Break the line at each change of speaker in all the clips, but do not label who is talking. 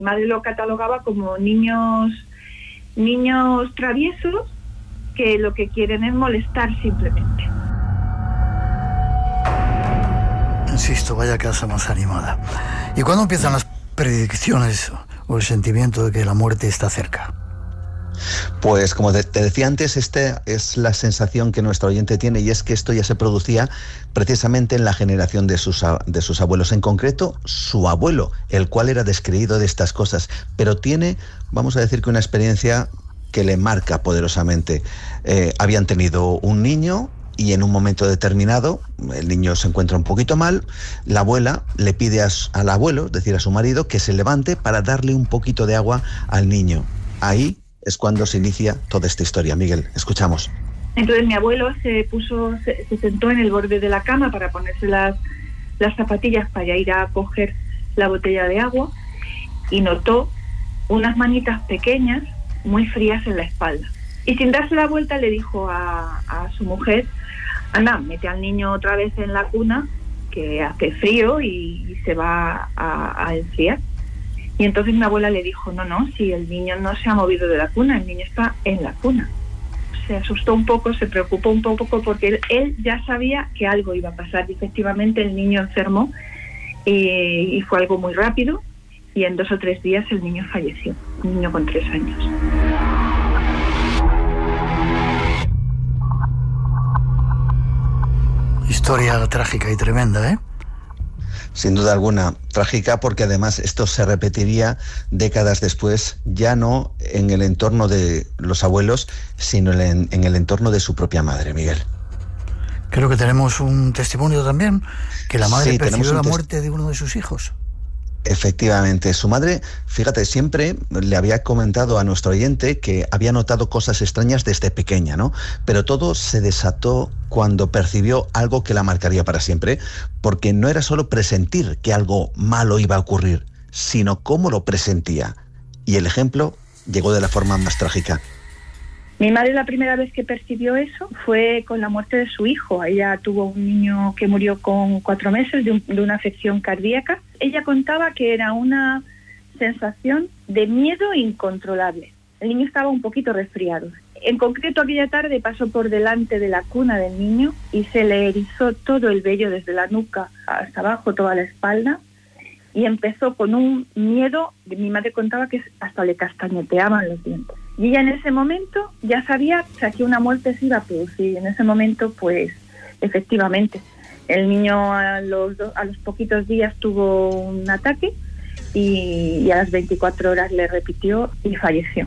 Mi madre lo catalogaba como niños traviesos que lo que quieren es molestar simplemente.
Insisto, vaya casa más animada. ¿Y cuándo empiezan las predicciones o el sentimiento de que la muerte está cerca?
Pues como te decía antes, esta es la sensación que nuestro oyente tiene, y es que esto ya se producía precisamente en la generación de sus abuelos, en concreto su abuelo, el cual era descreído de estas cosas, pero tiene, vamos a decir, que una experiencia que le marca poderosamente. Habían tenido un niño y en un momento determinado el niño se encuentra un poquito mal, la abuela le pide al abuelo, es decir, a su marido, que se levante para darle un poquito de agua al niño. Ahí es cuando se inicia toda esta historia. Miguel, escuchamos.
Entonces mi abuelo se sentó en el borde de la cama para ponerse las zapatillas para ir a coger la botella de agua y notó unas manitas pequeñas muy frías en la espalda. Y sin darse la vuelta le dijo a su mujer: anda, mete al niño otra vez en la cuna, que hace frío y se va a enfriar. Y entonces mi abuela le dijo: no, si el niño no se ha movido de la cuna, el niño está en la cuna. Se asustó un poco, se preocupó un poco, porque él ya sabía que algo iba a pasar. Y efectivamente el niño enfermó y fue algo muy rápido, y en 2 o 3 días el niño falleció, un niño con 3 años.
Historia trágica y tremenda, ¿eh?
Sin duda alguna, trágica, porque además esto se repetiría décadas después, ya no en el entorno de los abuelos, sino en el entorno de su propia madre, Miguel.
Creo que tenemos un testimonio también, que la madre percibió la
muerte
muerte de uno de sus hijos.
Efectivamente, su madre, fíjate, siempre le había comentado a nuestro oyente que había notado cosas extrañas desde pequeña, ¿no? Pero todo se desató cuando percibió algo que la marcaría para siempre, porque no era solo presentir que algo malo iba a ocurrir, sino cómo lo presentía. Y el ejemplo llegó de la forma más trágica.
Mi madre, la primera vez que percibió eso fue con la muerte de su hijo. Ella tuvo un niño que murió con 4 meses de una afección cardíaca. Ella contaba que era una sensación de miedo incontrolable. El niño estaba un poquito resfriado. En concreto, aquella tarde pasó por delante de la cuna del niño y se le erizó todo el vello desde la nuca hasta abajo, toda la espalda, y empezó con un miedo. Mi madre contaba que hasta le castañeteaban los dientes. Y ella en ese momento ya sabía que aquí una muerte se iba a producir. En ese momento, pues, efectivamente, el niño a los poquitos días tuvo un ataque y a las 24 horas le repitió y falleció.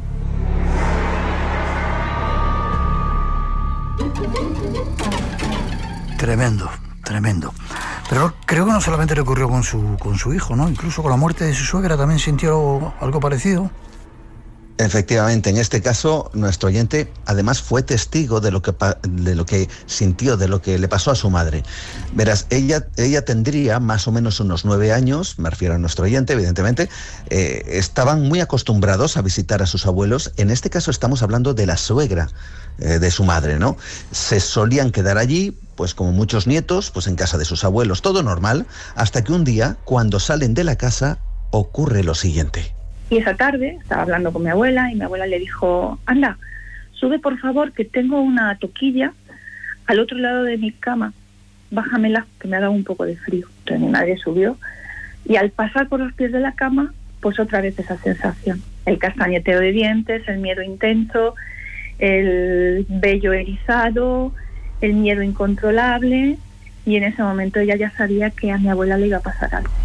Tremendo. Pero creo que no solamente le ocurrió con su hijo, ¿no? Incluso con la muerte de su suegra también sintió algo parecido.
Efectivamente, en este caso, nuestro oyente además fue testigo de lo que sintió, de lo que le pasó a su madre. Verás, ella tendría más o menos unos 9 años, me refiero a nuestro oyente, evidentemente. Estaban muy acostumbrados a visitar a sus abuelos. En este caso estamos hablando de la suegra de su madre, ¿no? Se solían quedar allí, pues como muchos nietos, pues en casa de sus abuelos, todo normal, hasta que un día, cuando salen de la casa, ocurre lo siguiente.
Y esa tarde estaba hablando con mi abuela y mi abuela le dijo: anda, sube por favor, que tengo una toquilla al otro lado de mi cama, bájamela, que me ha dado un poco de frío. Entonces mi madre subió y al pasar por los pies de la cama, pues otra vez esa sensación, el castañeteo de dientes, el miedo intenso, el vello erizado, el miedo incontrolable, y en ese momento ella ya sabía que a mi abuela le iba a pasar algo.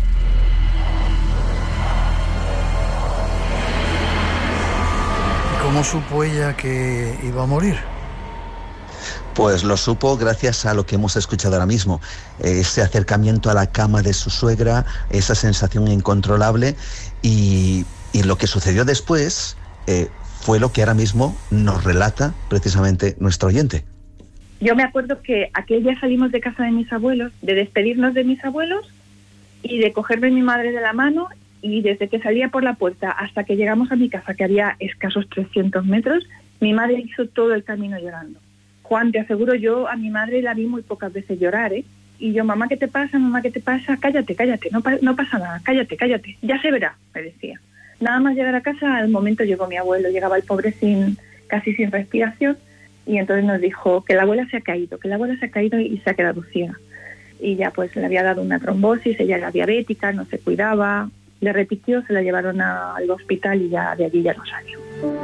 ¿Cómo supo ella que iba a morir?
Pues lo supo gracias a lo que hemos escuchado ahora mismo, ese acercamiento a la cama de su suegra, esa sensación incontrolable, y lo que sucedió después fue lo que ahora mismo nos relata precisamente nuestro oyente.
Yo me acuerdo que aquel día salimos de casa de mis abuelos, de despedirnos de mis abuelos y de cogerme mi madre de la mano, y desde que salía por la puerta hasta que llegamos a mi casa, que había escasos 300 metros, mi madre hizo todo el camino llorando. Juan, te aseguro, yo a mi madre la vi muy pocas veces llorar, ¿eh? Y yo: mamá, ¿qué te pasa? Mamá, ¿qué te pasa? Cállate, no pasa nada, cállate, ya se verá, me decía. Nada más llegar a casa, al momento llegó mi abuelo, llegaba el pobre casi sin respiración, y entonces nos dijo que la abuela se ha caído y se ha quedado ciega. Y ya pues le había dado una trombosis, ella era diabética, no se cuidaba, le repitió, se la llevaron al hospital y ya de allí ya no salió.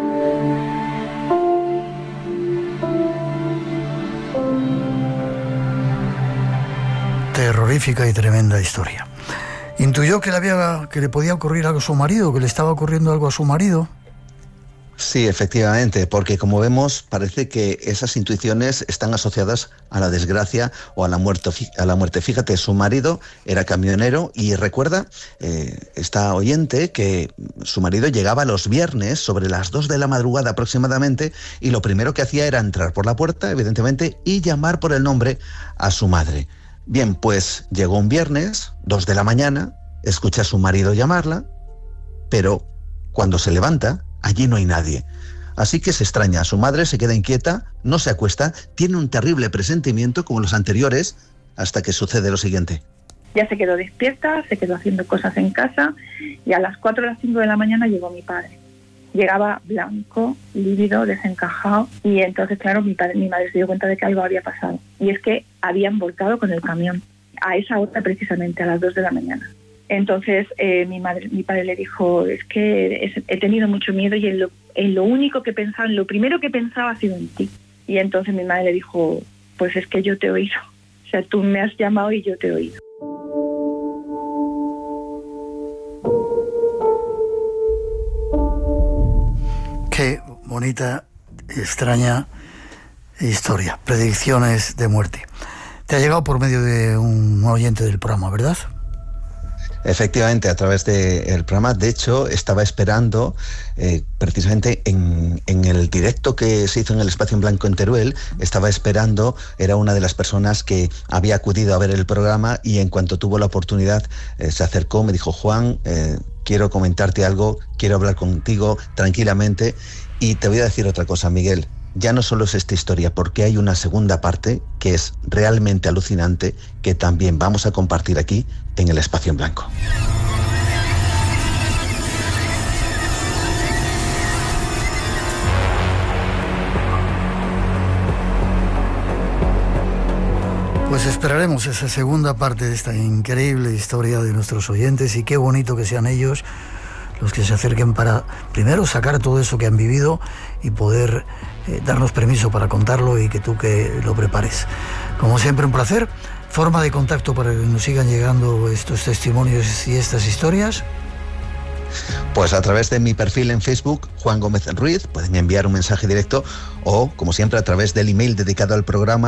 Terrorífica y tremenda historia. ¿Intuyó que le podía ocurrir algo a su marido, que le estaba ocurriendo algo a su marido?
Sí, efectivamente, porque como vemos parece que esas intuiciones están asociadas a la desgracia o a la muerte. Fíjate, su marido era camionero y recuerda esta oyente que su marido llegaba los viernes sobre las 2 de la madrugada aproximadamente y lo primero que hacía era entrar por la puerta, evidentemente, y llamar por el nombre a su madre. Bien, pues llegó un viernes, 2 de la mañana, escucha a su marido llamarla, pero cuando se levanta, allí no hay nadie. Así que se extraña, su madre se queda inquieta, no se acuesta, tiene un terrible presentimiento como los anteriores, hasta que sucede lo siguiente.
Ya se quedó despierta, se quedó haciendo cosas en casa, y a las 4 o las 5 de la mañana llegó mi padre. Llegaba blanco, lívido, desencajado, y entonces, claro, mi madre se dio cuenta de que algo había pasado. Y es que habían volcado con el camión, a esa hora precisamente, a las 2 de la mañana. Entonces mi padre le dijo, es que he tenido mucho miedo y en lo único que pensaba, en lo primero que pensaba ha sido en ti. Y entonces mi madre le dijo, pues es que yo te he oído. O sea, tú me has llamado y yo te he oído.
Qué bonita, extraña historia. Predicciones de muerte. Te ha llegado por medio de un oyente del programa, ¿verdad?
Efectivamente, a través del programa. De hecho, estaba esperando precisamente en el directo que se hizo en el Espacio en Blanco en Teruel, estaba esperando, era una de las personas que había acudido a ver el programa y en cuanto tuvo la oportunidad se acercó, me dijo, Juan, quiero comentarte algo, quiero hablar contigo tranquilamente. Y te voy a decir otra cosa, Miguel. Ya no solo es esta historia, porque hay una segunda parte que es realmente alucinante, que también vamos a compartir aquí en el Espacio en Blanco.
Pues esperaremos esa segunda parte de esta increíble historia de nuestros oyentes y qué bonito que sean ellos los que se acerquen para primero sacar todo eso que han vivido y poder darnos permiso para contarlo y que tú que lo prepares. Como siempre, un placer. Forma de contacto para que nos sigan llegando estos testimonios y estas historias.
Pues a través de mi perfil en Facebook, Juan Gómez Ruiz, pueden enviar un mensaje directo o, como siempre, a través del email dedicado al programa,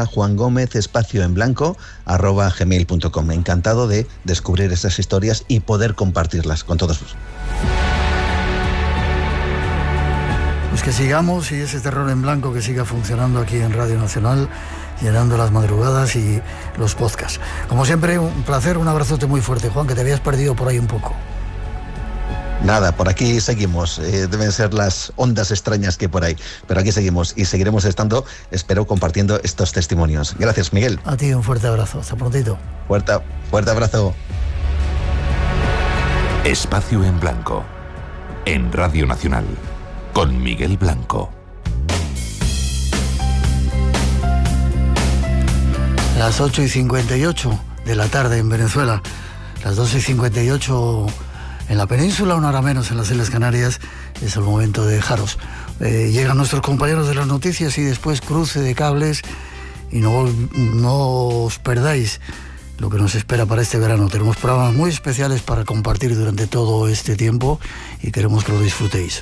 juangomez_en_blanco@gmail.com. Encantado de descubrir estas historias y poder compartirlas con todos vosotros.
Pues que sigamos y ese terror en blanco que siga funcionando aquí en Radio Nacional, llenando las madrugadas y los podcasts. Como siempre, un placer, un abrazote muy fuerte, Juan, que te habías perdido por ahí un poco.
Nada, por aquí seguimos. Deben ser las ondas extrañas que hay por ahí. Pero aquí seguimos y seguiremos estando, espero, compartiendo estos testimonios. Gracias, Miguel.
A ti un fuerte abrazo. Hasta prontito.
Fuerte abrazo.
Espacio en Blanco. En Radio Nacional. Con Miguel Blanco.
Las 8:58 de la tarde en Venezuela. Las 12:58 en la península, una hora menos en las Islas Canarias. Es el momento de dejaros. Llegan nuestros compañeros de las noticias y después cruce de cables. Y no os perdáis lo que nos espera para este verano. Tenemos programas muy especiales para compartir durante todo este tiempo y queremos que lo disfrutéis.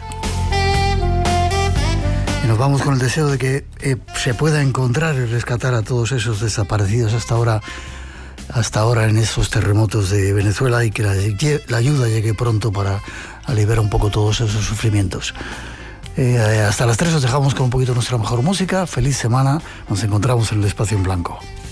Y nos vamos con el deseo de que se pueda encontrar y rescatar a todos esos desaparecidos hasta ahora en esos terremotos de Venezuela y que la ayuda llegue pronto para aliviar un poco todos esos sufrimientos. Hasta las 3 os dejamos con un poquito nuestra mejor música. Feliz semana. Nos encontramos en el Espacio en Blanco.